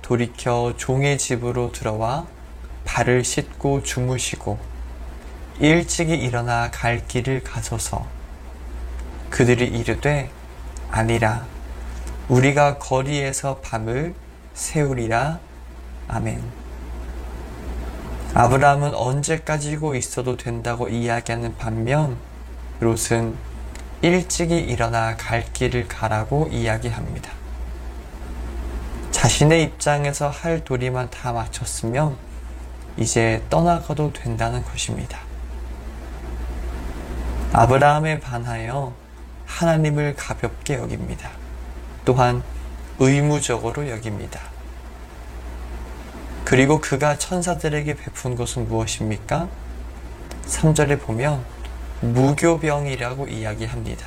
돌이켜 종의 집으로 들어와 발을 씻고 주무시고 일찍이 일어나 갈 길을 가소서. 그들이 이르되 아니라 우리가 거리에서 밤을 새우리라. 아멘. 아브라함은 언제 가지고 있어도 된다고 이야기하는 반면 롯은 일찍이 일어나 갈 길을 가라고 이야기합니다. 자신의 입장에서 할 도리만 다 마쳤으면 이제 떠나가도 된다는 것입니다. 아브라함에 반하여 하나님을 가볍게 여깁니다. 또한 의무적으로 여깁니다. 그리고 그가 천사들에게 베푼 것은 무엇입니까? 3절에 보면 무교병이라고 이야기합니다.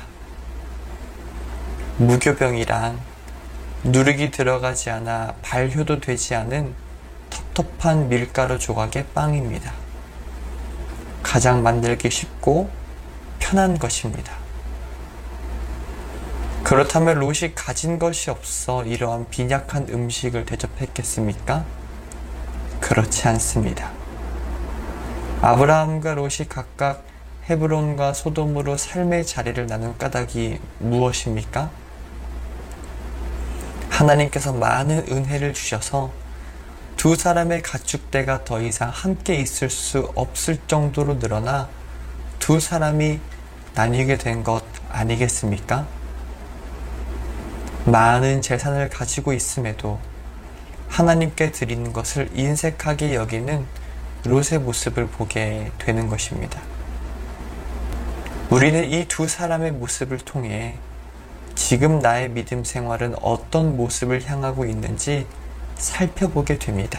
무교병이란 누룩이 들어가지 않아 발효도 되지 않은 텁텁한 밀가루 조각의 빵입니다. 가장 만들기 쉽고 편한 것입니다. 그렇다면 롯이 가진 것이 없어 이러한 빈약한 음식을 대접했겠습니까? 그렇지 않습니다. 아브라함과 롯이 각각 헤브론과 소돔으로 삶의 자리를 나눈 까닭이 무엇입니까? 하나님께서 많은 은혜를 주셔서 두 사람의 가축대가 더 이상 함께 있을 수 없을 정도로 늘어나 두 사람이 나뉘게 된 것 아니겠습니까? 많은 재산을 가지고 있음에도 하나님께 드리는 것을 인색하게 여기는 롯의 모습을 보게 되는 것입니다. 우리는 이 두 사람의 모습을 통해 지금 나의 믿음 생활은 어떤 모습을 향하고 있는지 살펴보게 됩니다.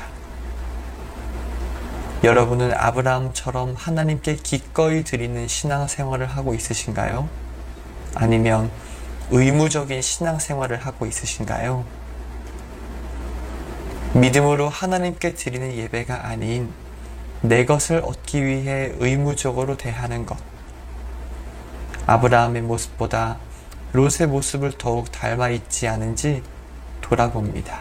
여러분은 아브라함처럼 하나님께 기꺼이 드리는 신앙생활을 하고 있으신가요? 아니면 의무적인 신앙생활을 하고 있으신가요? 믿음으로 하나님께 드리는 예배가 아닌 내 것을 얻기 위해 의무적으로 대하는 것. 아브라함의 모습보다 롯의 모습을 더욱 닮아 있지 않은지 돌아봅니다.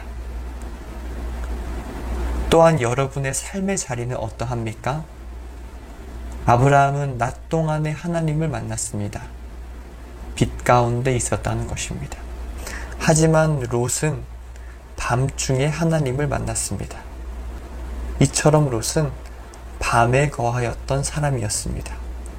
또한 여러분의 삶의 자리는 어떠합니까? 아브라함은 낮 동안에 하나님을 만났습니다. 빛 가운데 있었다는 것입니다. 하지만 롯은 밤중에 하나님을 만났습니다. 이처럼 롯은 밤에 거하였던 사람이었습니다.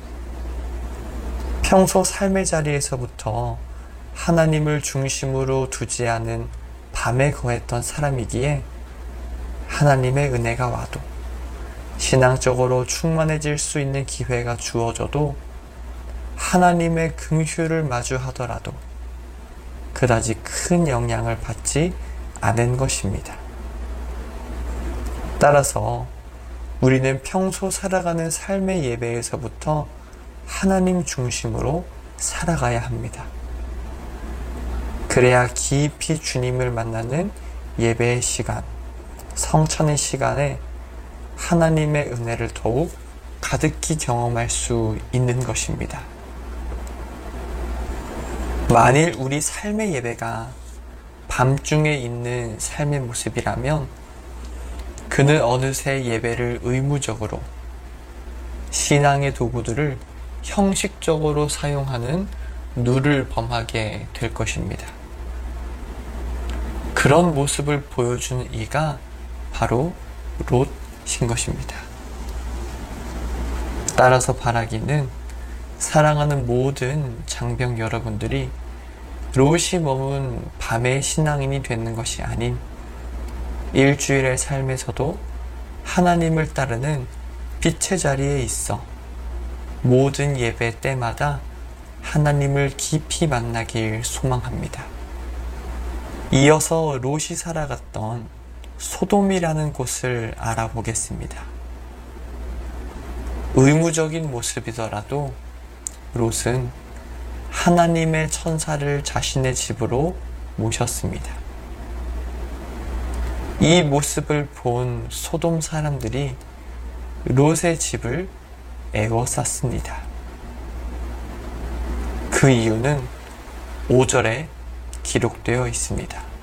평소 삶의 자리에서부터 하나님을 중심으로 두지 않은 밤에 거했던 사람이기에 하나님의 은혜가 와도 신앙적으로 충만해질 수 있는 기회가 주어져도 하나님의 긍휼을 마주하더라도 그다지 큰 영향을 받지 않은 것입니다. 따라서 우리는 평소 살아가는 삶의 예배에서부터 하나님 중심으로 살아가야 합니다. 그래야 깊이 주님을 만나는 예배의 시간, 성찬의 시간에 하나님의 은혜를 더욱 가득히 경험할 수 있는 것입니다. 만일 우리 삶의 예배가 밤중에 있는 삶의 모습이라면 그는 어느새 예배를 의무적으로 신앙의 도구들을 형식적으로 사용하는 누를 범하게 될 것입니다. 그런 모습을 보여주는 이가 바로 롯인 것입니다. 따라서 바라기는 사랑하는 모든 장병 여러분들이 롯이 머문 밤의 신앙인이 되는 것이 아닌 일주일의 삶에서도 하나님을 따르는 빛의 자리에 있어 모든 예배 때마다 하나님을 깊이 만나길 소망합니다. 이어서 롯이 살아갔던 소돔이라는 곳을 알아보겠습니다. 의무적인 모습이더라도 롯은 하나님의 천사를 자신의 집으로 모셨습니다. 이 모습을 본 소돔 사람들이 롯의 집을 에워쌌습니다. 그 이유는 5절에 기록되어 있습니다.